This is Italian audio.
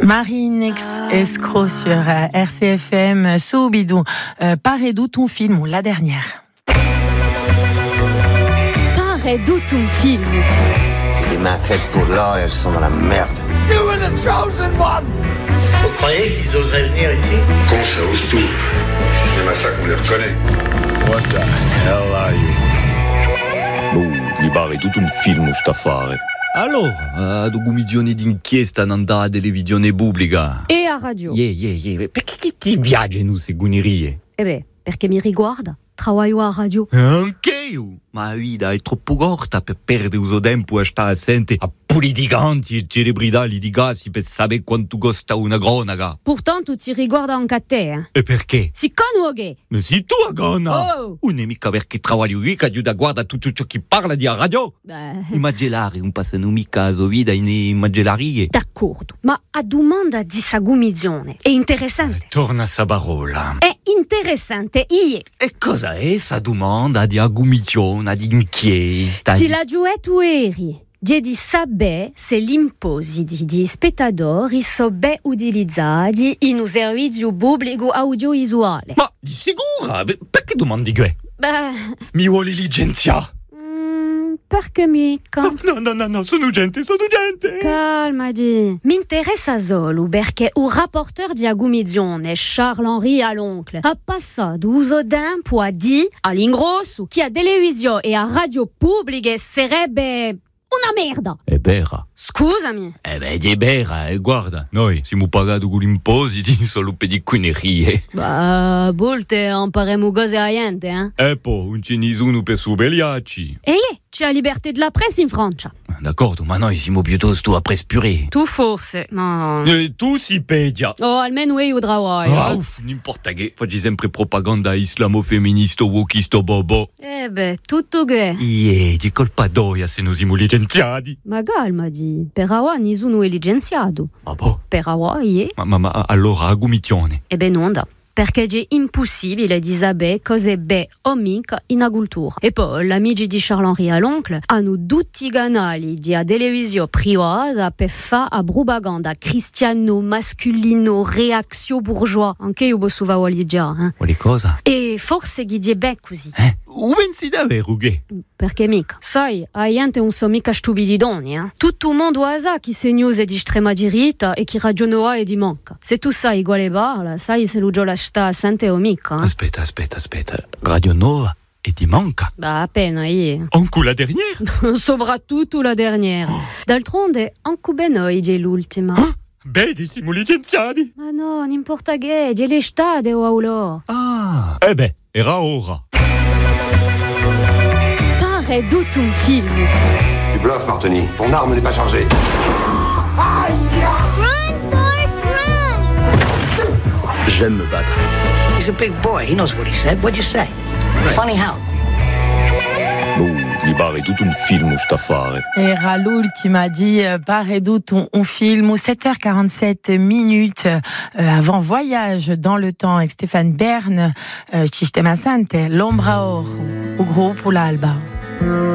Marine Escroc sur RCFM. Soubidou, paraît d'où ton film, la dernière? Paraît d'où ton film? Les mains faites pour l'or, elles sont dans la merde. You were the chosen one. Vous croyez qu'ils oseraient venir ici? Con, ça ose tout. C'est ma ça qu'on les reconnaît. What the hell are you? Mi pare tutto un film sta a fare. Allora, documentazioni d'inchiesta non da televisione pubblica. E a radio. Perché che ti piacciono queste guinerie? Perché mi riguarda. Travaglio a radio. Anche io. Ma la vita è troppo corta per perdere il suo tempo a stare assente a politicanti e celebrità litigati per sapere quanto costa una cronaca. Pourtant, tu ti riguarda anche a te. E perché? Si conosce. Ma sei tu a gonna? Oh. Non è mica perché travaglio qui che aiuta a guardare tutto ciò che parla di a radio. Immaginare un passano mica a sua vita in immaginarie. D'accordo, ma a domanda di sagumizione è interessante. Torna a sa parola. È interessante, E cosa è sta domanda di aggumizione, di inchiesta? Ti la giù tu eri. Di sapere se l'impositi di spettatori sono ben utilizzati in un servizio pubblico audiovisuale. Ma di sicura? Perché domandi che? Mi vuole licenziare? Perché mica? No, sono gente. Calmati. Mi interessa solo perché un rapporteur di aggumizione, Charles-Henri Aloncle, ha passato uso tempo a dire all'ingrosso che a televisione e a radio pubbliche sarebbe una merda. È vera. Scusami. È vera, guarda, noi siamo pagati con impositi solo per di quinerie. A volte impariamo cose a niente, poi non c'è nessuno per superarci. c'è la libertà della pressa in Francia. D'accordo, ma noi siamo piuttosto a prespurare. Tu forse, ma... Tu si pedia. Oh, almeno io drawai. N'importa che. Facci sempre propaganda islamofemminista, wokista, bobo. Tutto che... Di colpa d'oia se non siamo licenziati. Ma calmati, per ora nessuno è licenziato. Ma boh. Per ora, Ma allora, aggumizione. Non da. Perché è impossibile di sapere cosa è bene o mica in agricoltura. E poi, gli amici di Charles-Henri Aloncle hanno tutti i canali di televisione privata per fare a propaganda cristiano, masculino, reazione bourgeois. Anche io posso fare già. Quali cosa? E forse che è bene così. O pensi davvero che? Perché mica? Sai, a gente non sono mica stupididoni, Tutto il mondo sa chi se news è di estrema diritta e chi ragiona e di manca. Se tu sai quale parla, sai se lo giola sta assente o mica. Aspetta. Radio Nova e ti manca? Appena io. Anche la dernière? Soprattutto la dernière. D'altronde, anche noi è l'ultima. Siamo licenziati. Ma no, non importa che, è l'estate o aulò. Era ora. Paraît d'où ton film? Tu bluffes, Martoni. Ton arme n'est pas chargée. Run, Forrest, run! J'aime me battre. He's a big boy. He knows what he said. What'd you say? Funny how? Mi pare tutto un film sta a fare. Era l'ultima di Paraît d'où ton film, 7h47 minutes avant voyage dans le temps avec Stéphane Bern, Sistema Sante, l'Ombra Or, au groupe L'Alba.